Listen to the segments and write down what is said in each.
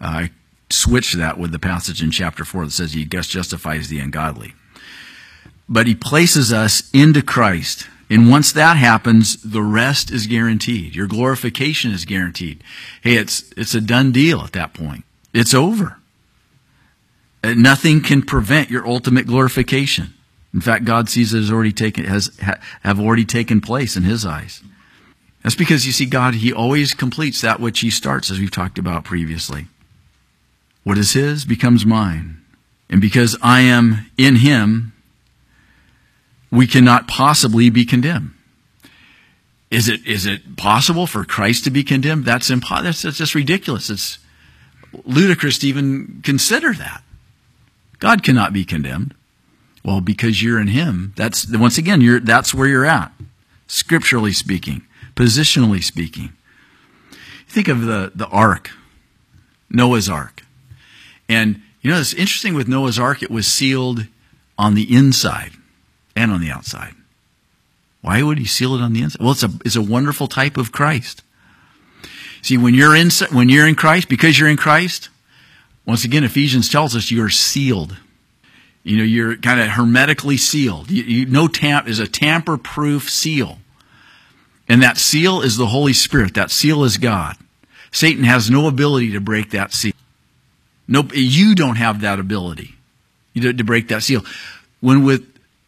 I switched that with the passage in chapter 4 that says he justifies the ungodly. But he places us into Christ. And once that happens, the rest is guaranteed. Your glorification is guaranteed. Hey, it's a done deal at that point. It's over. Nothing can prevent your ultimate glorification. In fact, God sees it have already taken place in his eyes. That's because, you see, God, he always completes that which he starts, as we've talked about previously. What is his becomes mine. And because I am in him, we cannot possibly be condemned. Is it possible for Christ to be condemned? That's impossible. That's just ridiculous. It's ludicrous to even consider that. God cannot be condemned. Well, because you're in him, that's where you're at, scripturally speaking, positionally speaking. Think of the ark, Noah's ark. And it's interesting with Noah's ark, it was sealed on the inside and on the outside. Why would he seal it on the inside? Well, it's a wonderful type of Christ. See, when you're in Christ, because you're in Christ, once again, Ephesians tells us you're sealed. You're kind of hermetically sealed. Is a tamper-proof seal. And that seal is the Holy Spirit. That seal is God. Satan has no ability to break that seal. No, you don't have that ability to break that seal. When with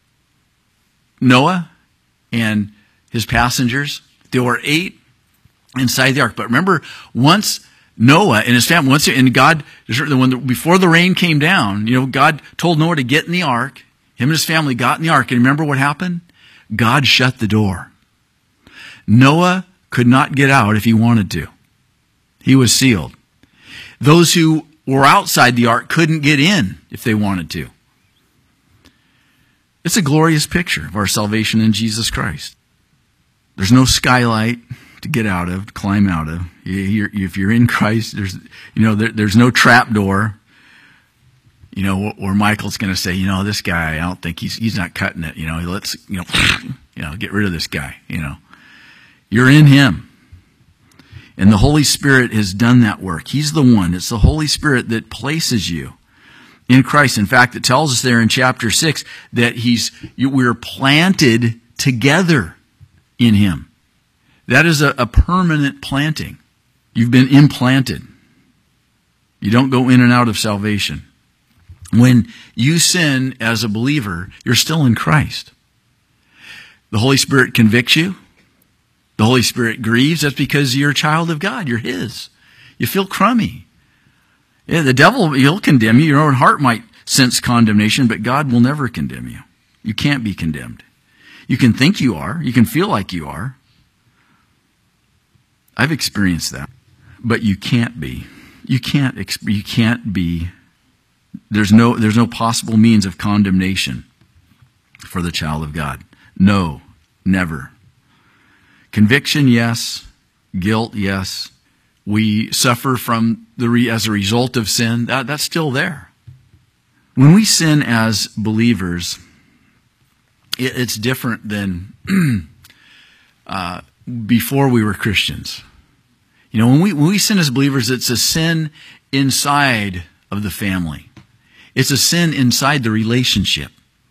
Noah and his passengers, there were 8 inside the ark. But remember, once Noah and his family, before the rain came down, God told Noah to get in the ark. Him and his family got in the ark. And remember what happened? God shut the door. Noah could not get out if he wanted to. He was sealed. Those who were outside the ark couldn't get in if they wanted to. It's a glorious picture of our salvation in Jesus Christ. There's no skylight to get out of, to climb out of. If you're in Christ, there's no trap door. Where Michael's going to say, this guy, I don't think he's not cutting it. Let's get rid of this guy. You're in him. And the Holy Spirit has done that work. He's the one. It's the Holy Spirit that places you in Christ. In fact, it tells us there in chapter 6 that we're planted together in him. That is a permanent planting. You've been implanted. You don't go in and out of salvation. When you sin as a believer, you're still in Christ. The Holy Spirit convicts you. The Holy Spirit grieves. That's because you're a child of God. You're his. You feel crummy. Yeah, the devil, he'll condemn you. Your own heart might sense condemnation, but God will never condemn you. You can't be condemned. You can think you are. You can feel like you are. I've experienced that. But you can't be. You can't be. There's no possible means of condemnation for the child of God. No, never. Conviction, yes. Guilt, yes. We suffer as a result of sin. That's still there. When we sin as believers, it's different than before we were Christians. When we sin as believers, it's a sin inside of the family. It's a sin inside the relationship.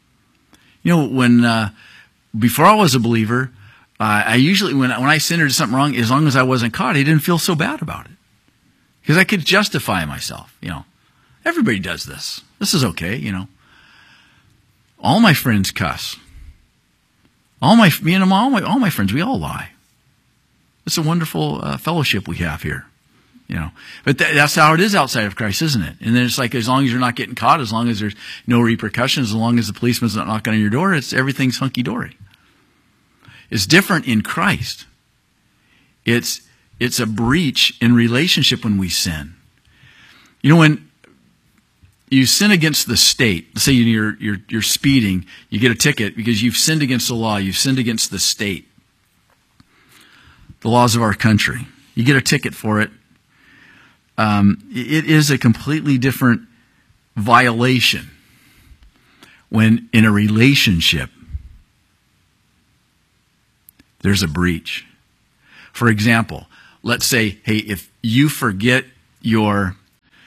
Before I was a believer, I usually, when I sinned or did something wrong, as long as I wasn't caught, I didn't feel so bad about it. Because I could justify myself, Everybody does this. This is okay, All my friends cuss. All my friends, we all lie. It's a wonderful fellowship we have here, But that's how it is outside of Christ, isn't it? And then it's like, as long as you're not getting caught, as long as there's no repercussions, as long as the policeman's not knocking on your door, everything's hunky-dory. It's different in Christ. It's a breach in relationship when we sin. When you sin against the state, let's say you're speeding, you get a ticket because you've sinned against the law, you've sinned against the state, the laws of our country. You get a ticket for it. It is a completely different violation when in a relationship there's a breach. For example, let's say, hey, if you forget your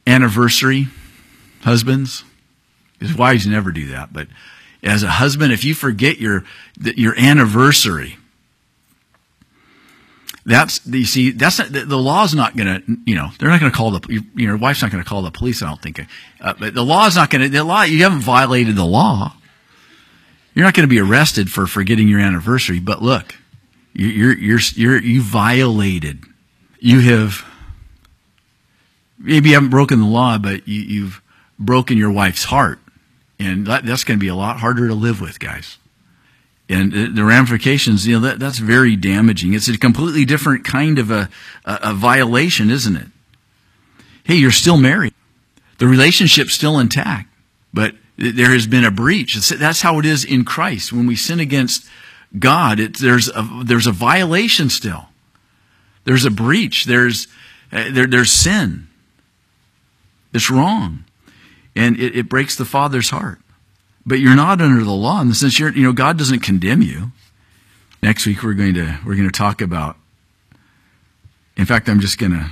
anniversary, husbands. His wives never do that, but as a husband, if you forget your anniversary, that's not, the law's not going to, they're not going to call your wife's not going to call the police, I don't think. But the law's not going to, you haven't violated the law. You're not going to be arrested for forgetting your anniversary, but look, you violated. Maybe you haven't broken the law, but you've broken your wife's heart. And that's going to be a lot harder to live with, guys. And the ramifications, that's very damaging. It's a completely different kind of a violation, isn't it? Hey, you're still married. The relationship's still intact, but there has been a breach. That's how it is in Christ. When we sin against God, there's a violation still. There's a breach. There's sin. It's wrong. And it breaks the Father's heart. But you're not under the law in the sense God doesn't condemn you. Next week we're going to talk about. In fact, I'm just gonna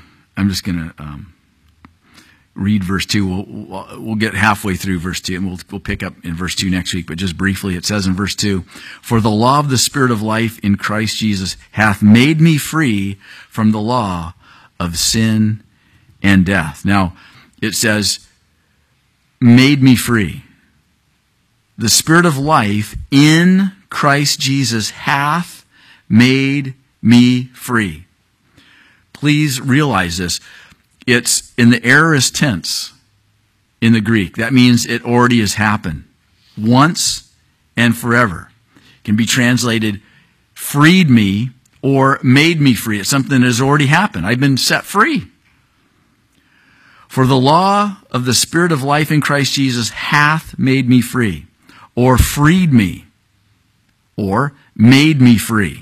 read verse 2. We'll get halfway through verse 2, and we'll pick up in verse 2 next week. But just briefly, it says in verse 2, "For the law of the Spirit of life in Christ Jesus hath made me free from the law of sin and death." Now, it says, "made me free." The Spirit of life in Christ Jesus hath made me free. Please realize this. It's in the aorist tense in the Greek. That means it already has happened. Once and forever. It can be translated freed me or made me free. It's something that has already happened. I've been set free. "For the law of the Spirit of life in Christ Jesus hath made me free," or freed me, or made me free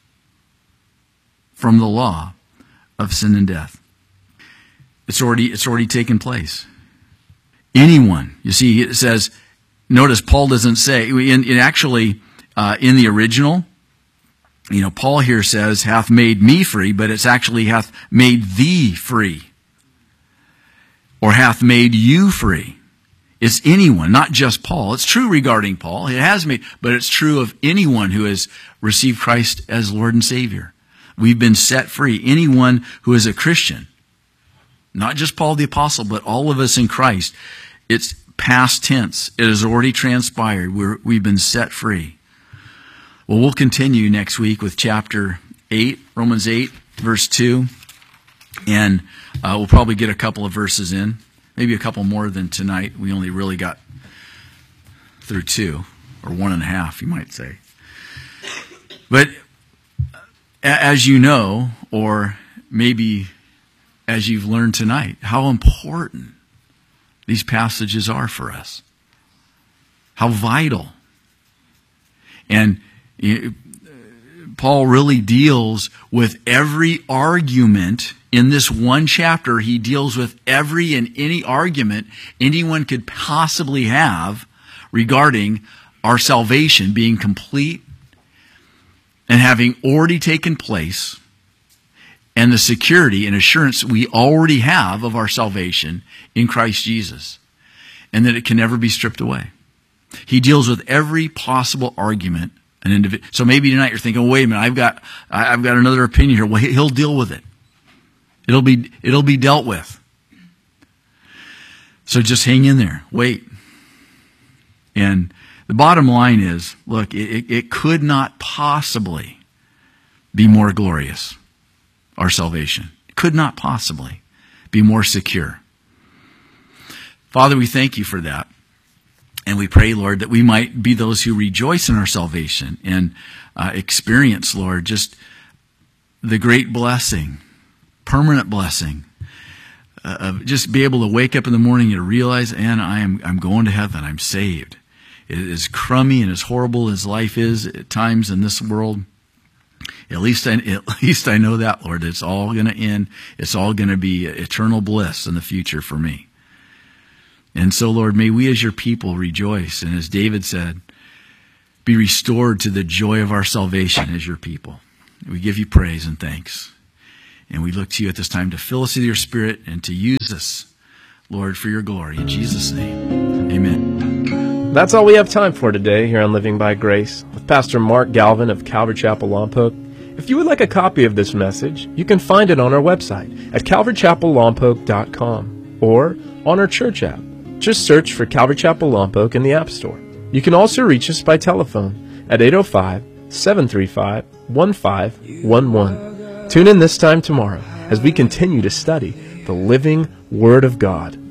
from the law of sin and death. It's already taken place. Anyone, you see, it says, notice Paul doesn't say, in the original, Paul here says, hath made me free, but it's actually hath made thee free. Or hath made you free. It's anyone, not just Paul. It's true regarding Paul. It has made, but it's true of anyone who has received Christ as Lord and Savior. We've been set free. Anyone who is a Christian, not just Paul the Apostle, but all of us in Christ. It's past tense. It has already transpired. We've been set free. Well, we'll continue next week with chapter 8, Romans 8, verse 2. And we'll probably get a couple of verses in. Maybe a couple more than tonight. We only really got through 2, or 1.5, you might say. But as you know, or maybe as you've learned tonight, how important these passages are for us. How vital. And Paul really deals with every argument. In this one chapter, he deals with every and any argument anyone could possibly have regarding our salvation being complete and having already taken place, and the security and assurance we already have of our salvation in Christ Jesus, and that it can never be stripped away. He deals with every possible argument an individual. So maybe tonight you're thinking, wait a minute, I've got another opinion here. Well, he'll deal with it. It'll be dealt with. So just hang in there. Wait. And the bottom line is, look, it could not possibly be more glorious, our salvation. It could not possibly be more secure. Father, we thank you for that. And we pray, Lord, that we might be those who rejoice in our salvation and experience, Lord, just the great blessing, permanent blessing, of just be able to wake up in the morning and realize, and I'm going to heaven. I'm saved. As crummy and as horrible as life is at times in this world, at least I know that, Lord, it's all going to end. It's all going to be eternal bliss in the future for me. And so, Lord, may we as your people rejoice. And as David said, be restored to the joy of our salvation as your people. We give you praise and thanks. And we look to you at this time to fill us with your Spirit and to use us Lord, for your glory. In Jesus' name, amen. That's all we have time for today here on Living by Grace with Pastor Mark Galvin of Calvary Chapel Lompoc. If you would like a copy of this message, you can find it on our website at calvarychapellompoc.com or on our church app. Just search for Calvary Chapel Lompoc in the App Store. You can also reach us by telephone at 805-735-1511. Tune in this time tomorrow as we continue to study the living Word of God.